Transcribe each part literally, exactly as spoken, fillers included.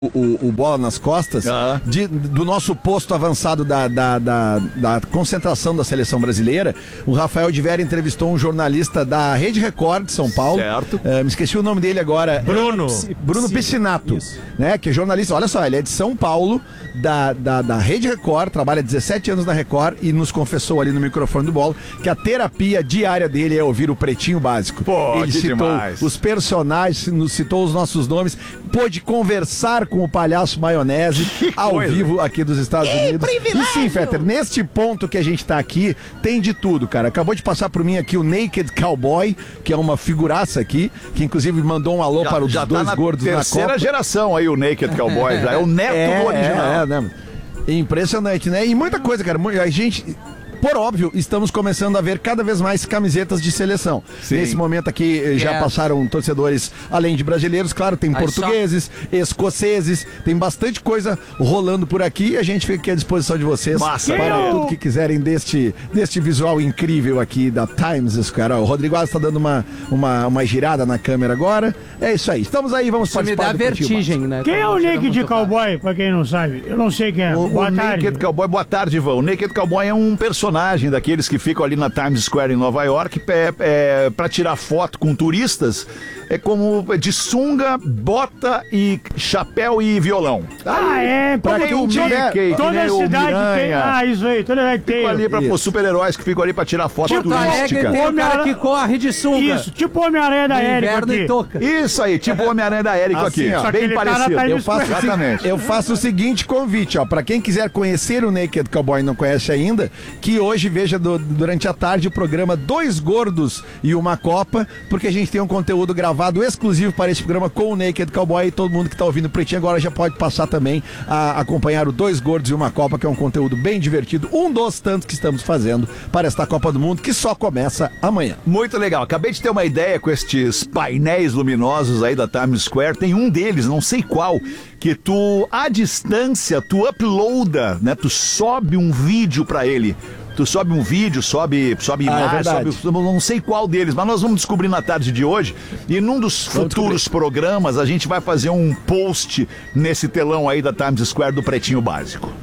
O, o Bola nas costas, uhum. de, do nosso posto avançado da, da, da, da concentração da seleção brasileira. O Rafael de Vera entrevistou um jornalista da Rede Record de São Paulo. Certo. Uh, me esqueci o nome dele agora. Bruno. É, Bruno Piscinato, né? Que é jornalista. Olha só, ele é de São Paulo, da, da, da Rede Record, trabalha dezessete anos na Record e nos confessou ali no microfone do Bola que a terapia diária dele é ouvir o Pretinho Básico. Pô, ele citou demais. Os personagens, nos citou os nossos nomes, pôde conversar com o Palhaço Maionese que ao coisa. vivo aqui dos Estados que Unidos. Privilégio. E sim, Fetter, neste ponto que a gente tá aqui, tem de tudo, cara. Acabou de passar por mim aqui o Naked Cowboy, que é uma figuraça aqui, que inclusive mandou um alô já, para os já dois tá na gordos na Copa. Terceira geração aí o Naked Cowboy, já é o neto é, do original. É, é, né? Impressionante, né? E muita coisa, cara. A gente... Por óbvio, estamos começando a ver cada vez mais camisetas de seleção. Sim. Nesse momento aqui já yes. passaram torcedores, além de brasileiros, claro, tem Aí portugueses, só... escoceses, tem bastante coisa rolando por aqui e a gente fica aqui à disposição de vocês Massa, para eu... tudo que quiserem deste, deste visual incrível aqui da Times Square. O Rodrigo Alves está dando uma, uma, uma girada na câmera agora. É isso aí, estamos aí, vamos Isso participar me dá vertigem, né? Quem é o Naked Cowboy, para quem não sabe? Eu não sei quem é. O, boa o tarde. Naked Cowboy, boa tarde, Ivan. O Naked Cowboy é um personagem daqueles que ficam ali na Times Square em Nova York é, é, para tirar foto com turistas, é como de sunga, bota e chapéu e violão. Ah, aí, é, pra quem o tiver, Mickey, toda a cidade tem. Ah, isso aí, toda cidade tem. Ficam ali para os super-heróis que ficam ali para tirar foto tipo turística. Tem o cara que corre de sunga. Isso, tipo o Homem-Aranha da Érico aqui. Toca. Isso aí, tipo o Homem-Aranha da Érico assim, aqui, ó, bem parecido. Tá eu, faço Exatamente. eu faço o seguinte convite, ó, para quem quiser conhecer o Naked Cowboy e não conhece ainda, que hoje veja do, durante a tarde o programa Dois Gordos e uma Copa, porque a gente tem um conteúdo gravado exclusivo para esse programa com o Naked Cowboy e todo mundo que está ouvindo o Pretinho agora já pode passar também a acompanhar o Dois Gordos e uma Copa, que é um conteúdo bem divertido, um dos tantos que estamos fazendo para esta Copa do Mundo, que só começa amanhã. Muito legal, acabei de ter uma ideia com estes painéis luminosos aí da Times Square, tem um deles, não sei qual, que tu, à distância, tu uploada, né, tu sobe um vídeo para ele. Tu sobe um vídeo, sobe, sobe ah, imagem, é sobe, não sei qual deles, mas nós vamos descobrir na tarde de hoje. E num dos vamos futuros descobrir. programas, a gente vai fazer um post nesse telão aí da Times Square do Pretinho Básico.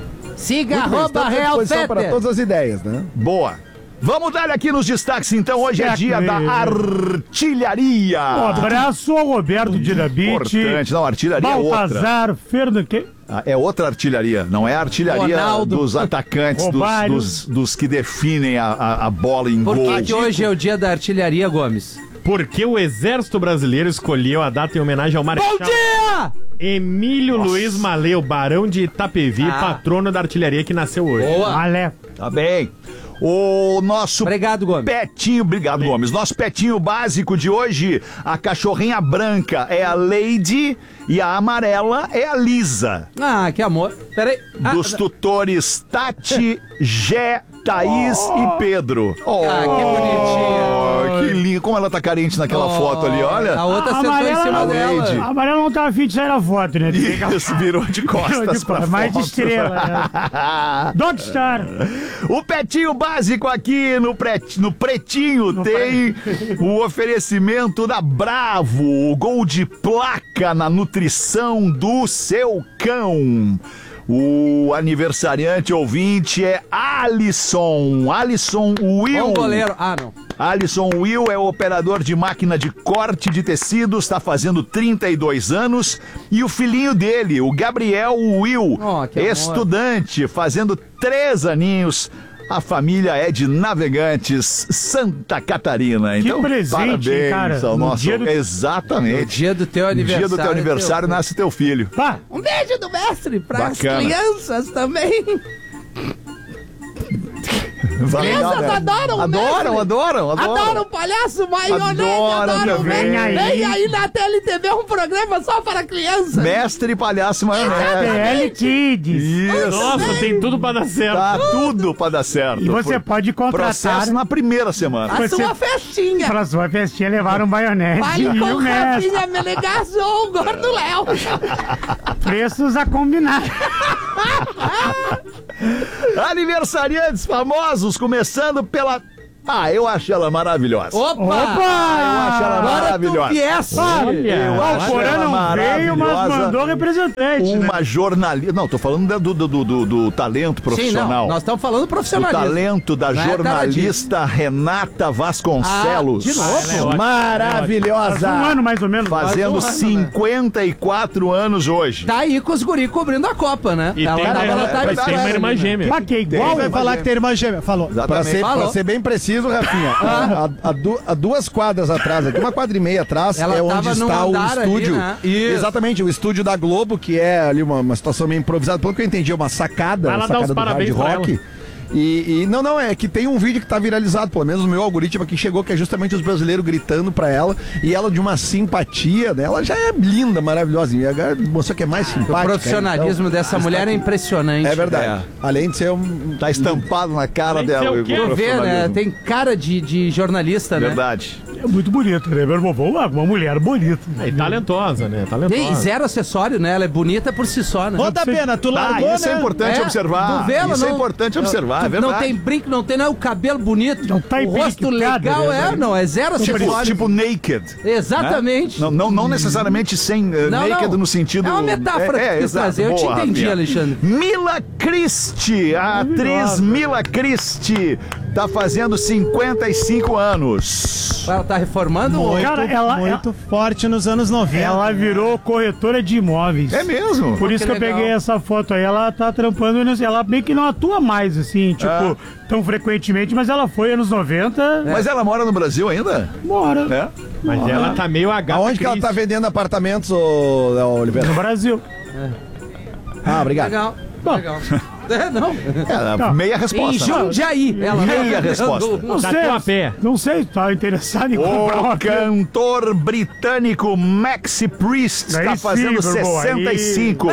Siga arroba Real Fetter para todas as ideias, né? Boa. Vamos dar aqui nos destaques, então. Hoje é dia da artilharia. Um abraço ao Roberto Dinamite. Importante, não, artilharia Baltazar, é outra. Fernando... Ah, é outra artilharia, não é a artilharia Ronaldo. dos atacantes, dos, dos, dos que definem a, a, a bola em Por gol. Por que, que hoje é o dia da artilharia, Gomes? Porque o Exército Brasileiro escolheu a data em homenagem ao Marechal Bom dia! Emílio Nossa. Luiz Malê, Barão de Itapevi, ah. patrono da artilharia que nasceu hoje. Boa! Malé. Tá bem. O nosso obrigado, Gomes. Petinho, obrigado, Sim. Gomes. Nosso petinho básico de hoje, a cachorrinha branca é a Lady e a amarela é a Lisa. Ah, que amor. Peraí. Ah, Dos tutores Tati, Gé, Thaís oh. e Pedro. Oh, ah, que bonitinha. Que lindo. Como ela tá carente naquela oh. foto ali, olha. A outra a sentou em cima dela. Lady. A amarela não tava afim de sair na foto, né? Isso, virou de costas virou de pra foto. Mais de estrela, né? Dogstar. O petinho básico aqui no, pret... no Pretinho no tem pre... o oferecimento da Bravo, o gol de placa na nutrição do seu cão. O aniversariante ouvinte é Alisson. Alisson Will. Bom goleiro. Ah, não. Alisson Will é o operador de máquina de corte de tecidos, está fazendo trinta e dois anos. E o filhinho dele, o Gabriel Will, oh, estudante, fazendo três aninhos. A família é de Navegantes, Santa Catarina. Então, que presente, parabéns cara. ao nosso... Dia do... Exatamente. No dia do teu aniversário. No dia do teu aniversário teu nasce teu filho. Pá. Um beijo do mestre para as Bacana. crianças também. Crianças adoram, adoram, adoram, adoram. Adoram o palhaço maionese, adoram, adoram. Vem aí. Vem aí na T L T V um programa só para crianças. Mestre Palhaço Maionese. T L Kids. Isso. Nossa, tem tudo pra dar certo. Tá tudo pra dar certo. E você Por... pode contratar... Processo na primeira semana. A você... sua festinha. Pra sua festinha levar um maionese. Vale com o Rafinha Menegasso ou o Gordo Léo. Preços a combinar. Aniversariantes famosos, começando pela Ah, eu acho ela maravilhosa. Opa! Eu acho ela Agora tu maravilhosa. viesse. Olha, Eu O acho Porã ela não veio, mas maravilhosa. mandou representante, né? Uma jornalista. Não, tô falando da- do, do, do, do, do talento Sim, profissional. não. Nós estamos falando O profissionalismo. talento da Não é jornalista Renata Vasconcelos. Ah, de novo? Ela é ótima. Maravilhosa. Faz um ano mais ou menos. Fazendo Faz um ano, né? cinquenta e quatro anos hoje. Tá aí com os guri cobrindo a Copa, né? E tem, tava uma- na Times tem uma Square, irmã né? gêmea. Ah, que é igual, Tem, vai falar que tem irmã gêmea. Falou. Pra Exatamente. ser, Falou. pra ser bem preciso, Rafinha, a, a du- a duas quadras atrás, aqui uma quadra e meia atrás, Ela é onde tava num está o andar ali, estúdio. né? Isso. Exatamente, o estúdio da Globo, que é ali uma, uma situação meio improvisada. Pelo que eu entendi, é uma sacada, Vai lá uma dar sacada os do parabéns hard pra rock. E, e não, não, é que tem um vídeo que tá viralizado, pelo menos o meu algoritmo aqui chegou, que é justamente os brasileiros gritando pra ela, e ela de uma simpatia, né? Ela já é linda, maravilhosa, e agora mostrou que é mais O simpática. profissionalismo então, dessa mulher é impressionante. é verdade. É. Além de ser um... Tá estampado na cara Tem que ser dela. o quê? o Tu vê, né? profissionalismo. Tem cara de, de jornalista, né? Verdade. É muito bonito, né, meu irmão? Uma, uma mulher bonita. E talentosa, né? E Talentosa. zero acessório, né? Ela é bonita por si só, né? Ô, da pena, tu Ah, largou, isso é né? importante É, observar. tu vê, ela isso é não- importante observar, é Tu verdade. não tem brinco, não tem nada, o cabelo bonito, Não tá o rosto empiriquitado, legal, né? é, não, é zero Tipo, acessório. tipo naked. Exatamente. Não, não, não necessariamente sem uh, Não, naked não. no sentido. É uma metáfora que tu quis exato. trazer. Eu te Boa, entendi, Rafinha. Alexandre. Mila Christie, a atriz Mila Christie, tá fazendo cinquenta e cinco anos. Ela tá reformando ou... Muito, Cara, ela- muito forte nos anos noventa. Ela virou corretora de imóveis. É mesmo? Por isso Que que, eu legal. peguei essa foto aí. Ela tá trampando, nesse- ela meio que não atua mais, assim, tipo, É. tão frequentemente, mas ela foi anos noventa. Mas ela mora no Brasil ainda? Mora. É. Mas ela tá meio Agatha Aonde que ela tá Christie. vendendo apartamentos, ô Léo Oliveira? No Brasil. Ah, obrigado. Legal, legal. É, não. É, Tá. meia Em resposta. né? Jundiaí. Ela Meia resposta. Não Tá sei. teu a pé. Não sei, tá interessado em comprar O uma cantor britânico Maxi Priest Aí está sim, fazendo meu irmão, sessenta e cinco.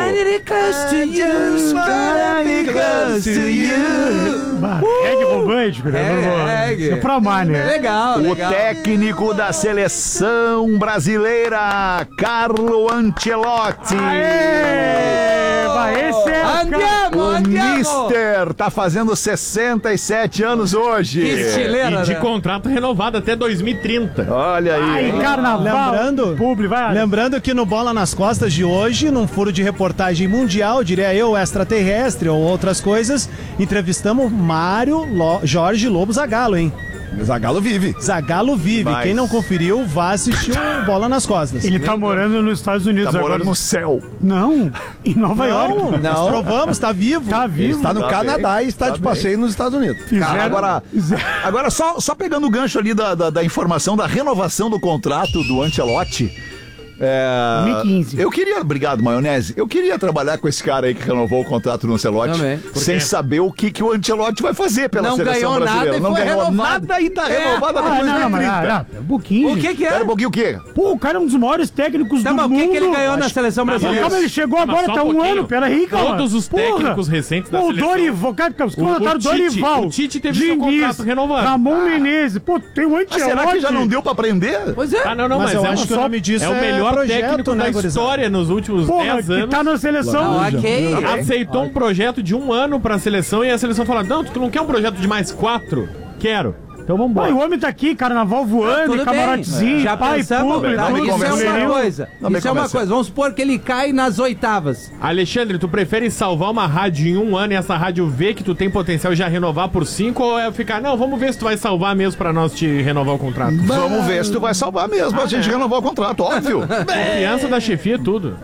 Bah, reggae romântico, né? Reggae, meu irmão? reggae. É pra amar, né? Legal, O legal. técnico da seleção brasileira, Carlo Ancelotti. Aê! Vai, esse é... Andiamo, O andiamo. Mister tá fazendo sessenta e sete anos hoje. Que estileira, E de né? contrato renovado até dois mil e trinta. Olha aí. Ai, hein? carnaval. Lembrando- Publi, vai. Lembrando que no Bola nas Costas de hoje, num furo de reportagem mundial, diria eu, extraterrestre ou outras coisas, entrevistamos Mário Lo- Jorge Lobo Zagalo, hein? Zagalo vive. Zagalo vive. Mas- Quem não conferiu, vá assistir o Bola nas Costas. Ele tá morando nos Estados Unidos Tá morando agora. no céu. Não, em Nova Não, York. nós provamos, tá vivo. Tá Ele vivo. está no Tá Canadá bem, e está tá de bem. passeio nos Estados Unidos. Fizeram- Cara, agora, fizeram- agora só, só pegando o gancho ali da, da, da informação da renovação do contrato do Ancelotti. É, dois mil e quinze. Eu queria, obrigado, Maionese. Eu queria trabalhar com esse cara aí que renovou o contrato do Ancelotti, Também. Por sem saber o que, que o Ancelotti vai fazer pela Não seleção ganhou brasileira. nada e não foi ganhou renovado. nada e tá É. renovado até Ah, não, não, mas dois mil e trinta. ah, não, é um pouquinho. O que que Espera é? um pouquinho, o quê? Pô, o cara é um dos maiores técnicos Tá, do mas o mundo. que, que ele ganhou na seleção Mas brasileira? calma, ele chegou Mas agora, só tá um um pouquinho. ano, peraí, calma. Todos os técnicos recentes da Pô, o seleção. Dorival, cara, os O- o contrataram Tite, Dorival. o Tite teve seu Diniz, contrato renovado. Ramon Menezes. Pô, tem um Ah, Ancelotti. será que já não deu pra aprender? Pois é. Ah, não, não, Mas mas, eu é, acho um- que o nome disso é o é melhor projeto, técnico né, da gurizada? história nos últimos Porra, dez que anos. tá na seleção. Não, ok. Aceitou um projeto de um ano pra seleção e a seleção falou: não, tu não quer um projeto de mais quatro? Quero. Então vamos Pô, embora. o homem tá aqui, carnaval voando, Tudo camarotezinho, bem. Já pai, pensamos, público, não, me isso é convenceu. uma coisa. Não me Isso é uma convenceu. coisa. Vamos supor que ele cai nas oitavas. Alexandre, tu prefere salvar uma rádio em um ano e essa rádio ver que tu tem potencial e já renovar por cinco ou é ficar, não, vamos ver se tu vai salvar mesmo pra nós te renovar o contrato? Vamos ver se tu vai salvar mesmo a gente renovar o contrato, óbvio. Confiança da chefia, tudo.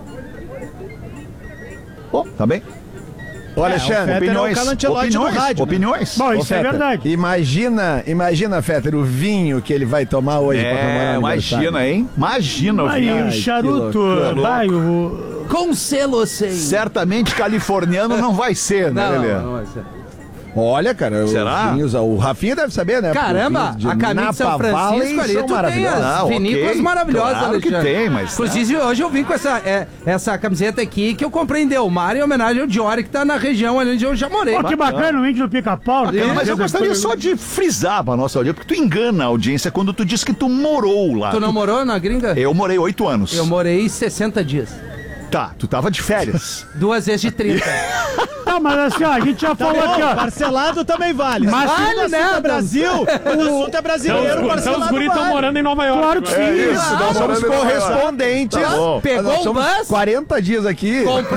Bom, tá bem? Ô, Alexandre, Fetter é o Opiniões, Carlo Ancelotti do opiniões, rádio, né? opiniões. Bom, Ô, isso é Fetter, verdade. Imagina, imagina, Fetter, o vinho que ele vai tomar hoje pra comemorar É, o aniversário. imagina, hein? Imagina, Aí, Vinho. o que charuto, loucura. vai, o... Com selo sem. Certamente californiano não vai ser, né, Não, Lelê? não vai ser. Olha, cara, Será? os vinhos, o Rafinha deve saber, né? Caramba, Porque os vinhos a caminho de São Napa Valley Francisco ali, são tu tem maravilhosos. as Não, vinícolas ok, maravilhosas, claro que Alexandre. tem, mas- Inclusive, hoje eu vim com essa, é, essa camiseta aqui que eu comprei em Delmar em homenagem ao Diori, que tá na região ali onde eu já morei. Pô, que bacana o índio do pica-pau. Bacana, mas eu gostaria só de frisar pra nossa audiência, porque tu engana a audiência quando tu diz que tu morou lá. Tu não morou na gringa? Eu morei oito anos. Eu morei sessenta dias. Tá, tu tava de férias. Duas vezes de trinta. Tá, mas assim, ó, a gente já Tá falou bom, aqui, ó. parcelado também vale. Mas Se vale, o assunto né, é Brasil, o assunto é brasileiro, Então, os parcelado guris estão vale. morando em Nova York. Claro que sim. É isso, Nós nós somos morando em Nova York. correspondentes. Tá bom. Pegou Nós o somos bus? quarenta dias aqui. Comprou